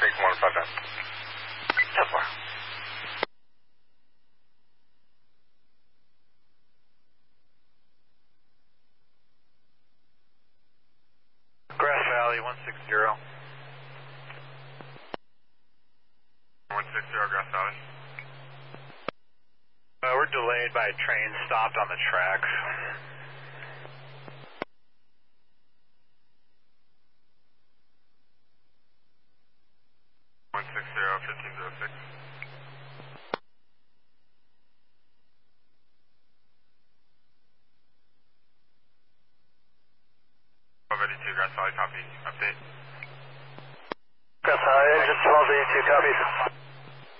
Take 159. 10-4. Grass Valley, 160. 160 Grass Valley. We're delayed by a train stopped on the tracks. 160, 1506. 1282 Grass Valley, copy. Update. Grass Valley, engine 1282, copy.